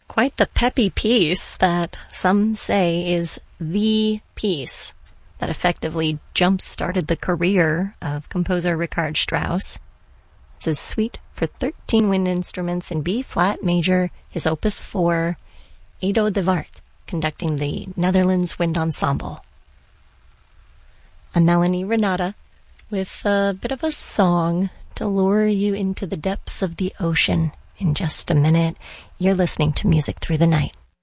Quite the peppy piece that some say is the piece that effectively jump-started the career of composer Richard Strauss. It's his suite for 13 wind instruments in B-flat major, his opus 4, Edo de Wart, conducting the Netherlands Wind Ensemble. I'm Melanie Renata with a bit of a song to lure you into the depths of the ocean. In just a minute, you're listening to Music Through the Night.